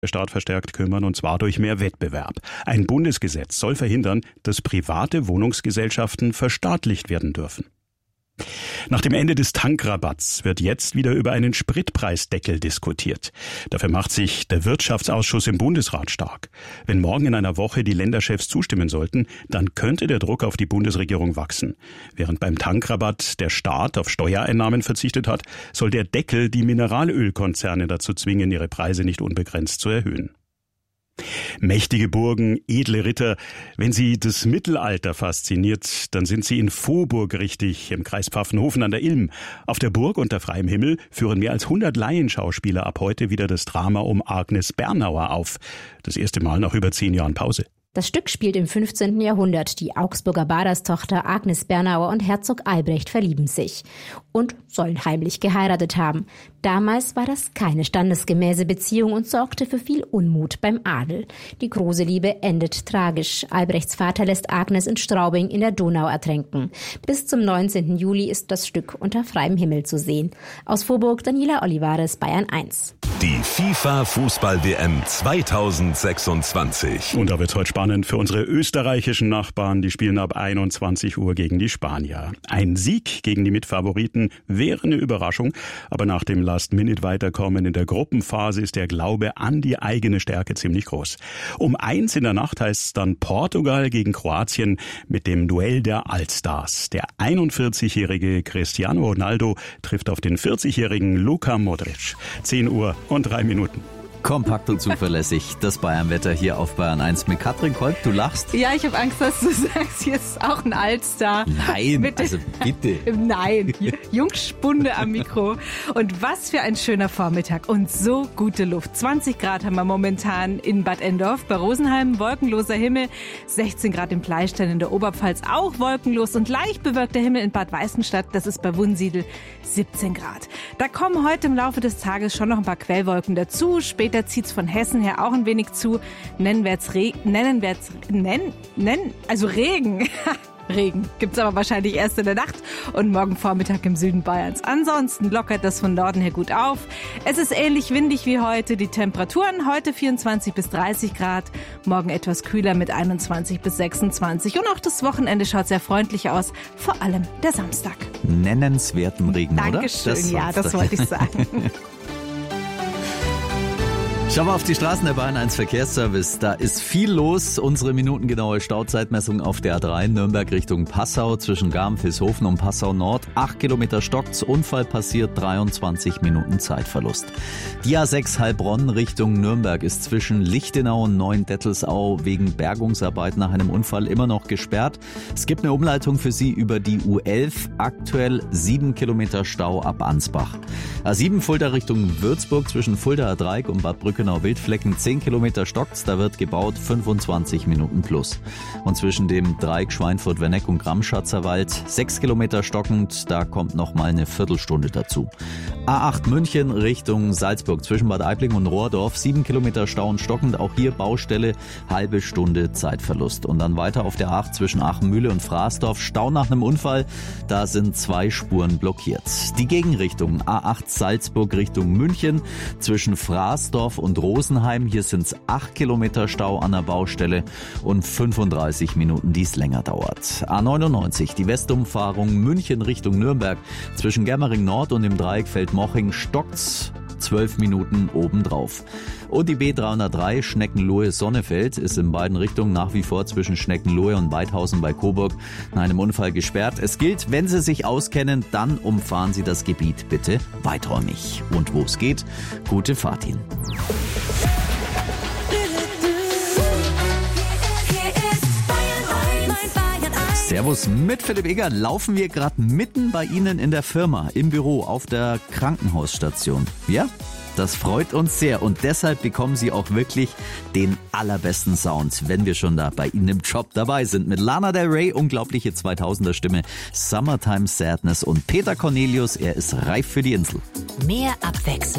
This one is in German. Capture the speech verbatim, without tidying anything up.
der Staat verstärkt kümmern, und zwar durch mehr Wettbewerb. Ein Bundesgesetz soll verhindern, dass private Wohnungsgesellschaften verstaatlicht werden dürfen. Nach dem Ende des Tankrabatts wird jetzt wieder über einen Spritpreisdeckel diskutiert. Dafür macht sich der Wirtschaftsausschuss im Bundesrat stark. Wenn morgen in einer Woche die Länderchefs zustimmen sollten, dann könnte der Druck auf die Bundesregierung wachsen. Während beim Tankrabatt der Staat auf Steuereinnahmen verzichtet hat, soll der Deckel die Mineralölkonzerne dazu zwingen, ihre Preise nicht unbegrenzt zu erhöhen. Mächtige Burgen, edle Ritter. Wenn Sie das Mittelalter fasziniert, dann sind Sie in Vohburg richtig, im Kreis Pfaffenhofen an der Ilm. Auf der Burg unter freiem Himmel führen mehr als hundert Laienschauspieler ab heute wieder das Drama um Agnes Bernauer auf. Das erste Mal nach über zehn Jahren Pause. Das Stück spielt im fünfzehnten Jahrhundert. Die Augsburger Baderstochter Agnes Bernauer und Herzog Albrecht verlieben sich und sollen heimlich geheiratet haben. Damals war das keine standesgemäße Beziehung und sorgte für viel Unmut beim Adel. Die große Liebe endet tragisch. Albrechts Vater lässt Agnes in Straubing in der Donau ertränken. Bis zum neunzehnten Juli ist das Stück unter freiem Himmel zu sehen. Aus Vohburg, Daniela Olivares, Bayern eins. Die FIFA-Fußball-W M zweitausendsechsundzwanzig. Und da wird's heute spannend für unsere österreichischen Nachbarn. Die spielen ab einundzwanzig Uhr gegen die Spanier. Ein Sieg gegen die Mitfavoriten wäre eine Überraschung, aber nach dem Last-Minute-Weiterkommen in der Gruppenphase ist der Glaube an die eigene Stärke ziemlich groß. Um eins in der Nacht heißt es dann Portugal gegen Kroatien mit dem Duell der Allstars. Der einundvierzigjährige Cristiano Ronaldo trifft auf den vierzigjährigen Luka Modric. zehn Uhr und drei Minuten. Kompakt und zuverlässig, das Bayernwetter hier auf Bayern eins mit Katrin Kolb. Du lachst? Ja, ich habe Angst, dass du sagst, hier ist auch ein Allstar. Nein, mit also bitte. Nein, Jungspunde am Mikro. Und was für ein schöner Vormittag und so gute Luft. zwanzig Grad haben wir momentan in Bad Endorf. Bei Rosenheim wolkenloser Himmel, sechzehn Grad im Pleistein in der Oberpfalz, auch wolkenlos und leicht bewölkter Himmel in Bad Weißenstadt. Das ist bei Wunsiedel siebzehn Grad. Da kommen heute im Laufe des Tages schon noch ein paar Quellwolken dazu. Später Da zieht es von Hessen her auch ein wenig zu. Nennenwerts Re- nennenwerts nennen, nennen, also Regen. Regen gibt's aber wahrscheinlich erst in der Nacht und morgen Vormittag im Süden Bayerns. Ansonsten lockert das von Norden her gut auf. Es ist ähnlich windig wie heute. Die Temperaturen heute vierundzwanzig bis dreißig Grad, morgen etwas kühler mit einundzwanzig bis sechsundzwanzig. Und auch das Wochenende schaut sehr freundlich aus, vor allem der Samstag. Nennenswerten Regen, Dankeschön, oder? Dankeschön, ja, das wollte ich sagen. Schauen wir auf die Straßen der Bayern eins Verkehrsservice. Da ist viel los. Unsere minutengenaue Stauzeitmessung auf der A drei Nürnberg Richtung Passau zwischen Garm-Vilshofen und Passau Nord. Acht Kilometer stockt's. Unfall passiert, dreiundzwanzig Minuten Zeitverlust. Die A sechs Heilbronn Richtung Nürnberg ist zwischen Lichtenau und Neuendettelsau wegen Bergungsarbeit nach einem Unfall immer noch gesperrt. Es gibt eine Umleitung für Sie über die U elf. Aktuell sieben Kilometer Stau ab Ansbach. A sieben Fulda Richtung Würzburg zwischen Fuldaer Dreieck und Bad Brückenau-Wildflecken zehn Kilometer stockt's, da wird gebaut, fünfundzwanzig Minuten plus. Und zwischen dem Dreieck Schweinfurt-Werneck und Gramm-Schatzerwald sechs Kilometer stockend, da kommt noch mal eine Viertelstunde dazu. A acht München Richtung Salzburg zwischen Bad Aibling und Rohrdorf sieben Kilometer Stau und stockend, auch hier Baustelle, halbe Stunde Zeitverlust. Und dann weiter auf der A acht zwischen Aachenmühle und Fraßdorf, Stau nach einem Unfall, da sind zwei Spuren blockiert. Die Gegenrichtung A acht Salzburg Richtung München zwischen Fraßdorf und Rosenheim. Hier sind es acht Kilometer Stau an der Baustelle und fünfunddreißig Minuten, die es länger dauert. A neunundneunzig, die Westumfahrung München Richtung Nürnberg. Zwischen Germering Nord und dem Dreieck Feldmoching stockt's zwölf Minuten obendrauf. Und die B dreihundertdrei Schneckenlohe-Sonnefeld ist in beiden Richtungen nach wie vor zwischen Schneckenlohe und Weidhausen bei Coburg nach einem Unfall gesperrt. Es gilt, wenn Sie sich auskennen, dann umfahren Sie das Gebiet bitte weiträumig. Und wo es geht, gute Fahrt Ihnen. Servus, mit Philipp Eger laufen wir gerade mitten bei Ihnen in der Firma, im Büro, auf der Krankenhausstation. Ja? Das freut uns sehr und deshalb bekommen Sie auch wirklich den allerbesten Sound, wenn wir schon da bei Ihnen im Job dabei sind. Mit Lana Del Rey, unglaubliche zweitausender Stimme, Summertime Sadness und Peter Cornelius, er ist reif für die Insel. Mehr Abwechslung.